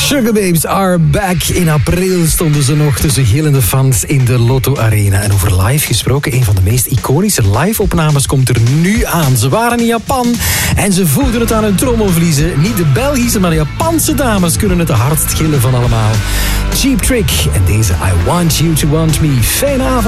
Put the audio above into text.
Sugababes are back. In april stonden ze nog tussen gillende fans in de Lotto Arena. En over live gesproken, een van de meest iconische live-opnames komt er nu aan. Ze waren in Japan en ze voelden het aan hun trommelvliezen. Niet de Belgische, maar de Japanse dames kunnen het de hardst gillen van allemaal. Cheap Trick en deze I Want You To Want Me. Fijne avond.